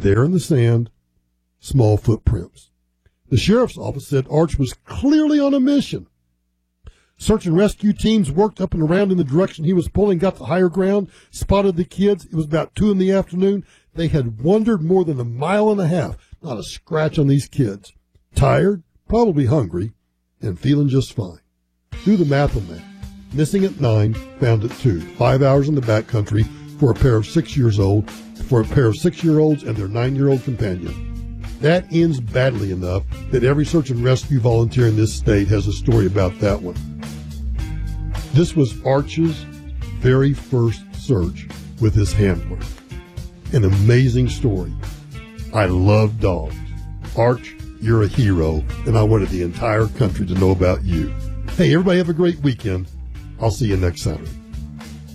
there in the sand, small footprints. The sheriff's office said Arch was clearly on a mission. Search and rescue teams worked up and around in the direction he was pulling, got to higher ground, spotted the kids. It was about 2 p.m. They had wandered more than 1.5 miles. Not a scratch on these kids. Tired, probably hungry, and feeling just fine. Do the math on that. Missing at 9, found at 2. 5 hours in the backcountry for a pair of 6-year-olds and their 9-year-old companion. That ends badly enough that every search and rescue volunteer in this state has a story about that one. This was Arch's very first search with his handler. An amazing story. I love dogs. Arch, you're a hero, and I wanted the entire country to know about you. Hey, everybody have a great weekend. I'll see you next Saturday.